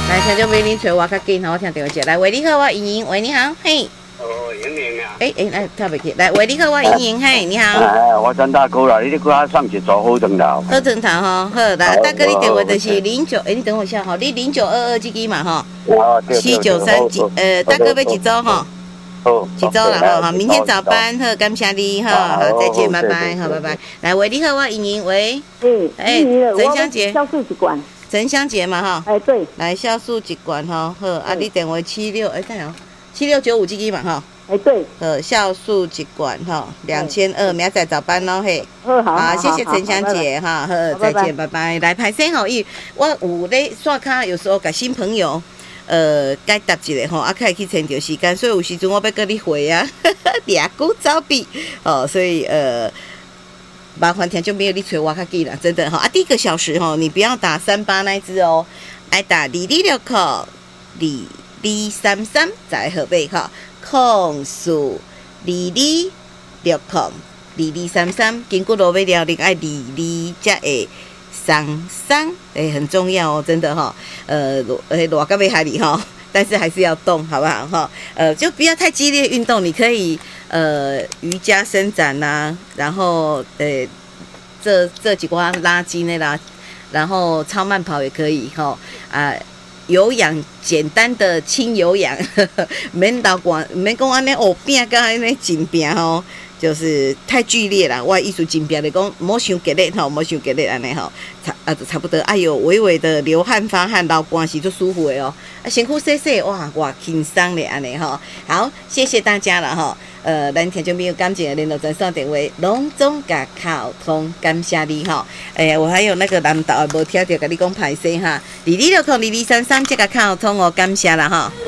来，听众朋友，你找我较紧吼，我听电话接。来，喂，你好，我莹莹，喂，你好，嘿。 哦，莹莹啊。 来，跳袂起。来，喂，你好，我莹莹，嘿，你好。 我张大哥啦，你咧给我送一组好灯头。 好灯头吼，好，来，大哥，你电话就是09，你等我一下吼，你0922这个嘛吼。7937，大哥要一组吼。一组啦吼，明天早班好，感谢你哈，好，再见，拜拜，好，拜拜。来，喂，你好，我莹莹，喂。陈香姐。 酵素一罐。 陈香姐嘛哈。 对。 来，酵素一罐吼，好，啊，你电话76，等下7695这个嘛哈。 对。 酵素一罐哈，2200，明仔早班咯嘿。好，谢谢陈香姐哈，好，再见，拜拜。来，拍摄吼，我有咧刷卡，有时候甲新朋友。解答一下吼，啊，可以去牵着时间，所以有时阵我要跟你回啊，俩股走比哦，所以麻烦听众朋友你找我较紧啦，真的哈啊，第一个小时吼，你不要打38那一支哦，爱打2260扣2233再号码哈，控数2260扣2233，经过落尾了，你爱22才会。桑很重要哦，真的哈，裸干杯海里哈，但是还是要动，好不好哈？就不要太激烈运动，你可以瑜伽伸展呐，然后这几挂拉筋的啦，然后超慢跑也可以哈有氧简单的轻有氧，免到管免讲安尼哦拼甲安尼紧拼吼。就是太剧烈了，我艺术金标的讲，莫伤激烈吼，莫伤激烈安尼吼，差不多，有微微的流汗发汗，流汗是就舒服的哦，身躯洗洗，哇，轻松的安尼吼，好，谢谢大家了哈，咱听众朋友感情的联络专线电话，拢总甲沟通，感谢你哈，我还有那个南岛无听到，甲你讲歹势哈，22602233这个沟通哦，感谢啦哈。